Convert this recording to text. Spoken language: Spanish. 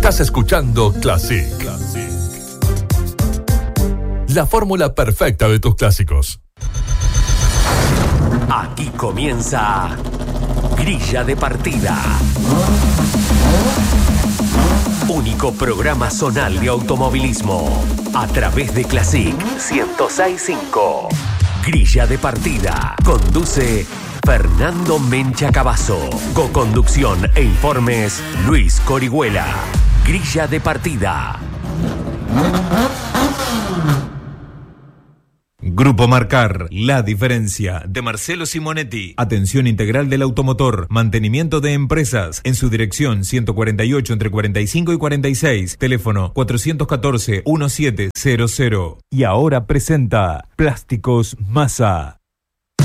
Estás escuchando Classic. La fórmula perfecta de tus clásicos. Aquí comienza Grilla de Partida. Único programa zonal de automovilismo a través de Classic 106.5. Grilla de Partida. Conduce Fernando Mencha Cavazo. Co-conducción e informes Luis Corihuela. Grilla de Partida. Grupo Marcar, la diferencia, de Marcelo Simonetti. Atención integral del automotor, mantenimiento de empresas. En su dirección 148 entre 45 y 46. Teléfono 414-1700. Y ahora presenta Plásticos Masa.